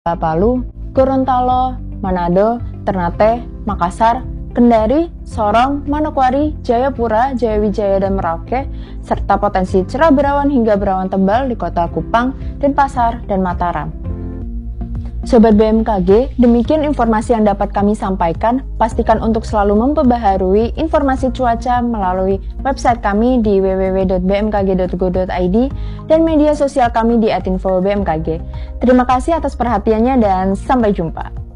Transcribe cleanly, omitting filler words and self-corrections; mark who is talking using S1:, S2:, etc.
S1: Palu, Gorontalo, Manado, Ternate, Makassar, Kendari, Sorong, Manokwari, Jayapura, Jayawijaya, dan Merauke, serta potensi cerah berawan hingga berawan tebal di kota Kupang, Denpasar, dan Mataram. Sobat BMKG, demikian informasi yang dapat kami sampaikan. Pastikan untuk selalu memperbaharui informasi cuaca melalui website kami di www.bmkg.go.id dan media sosial kami di @info_bmkg. Terima kasih atas perhatiannya dan sampai jumpa.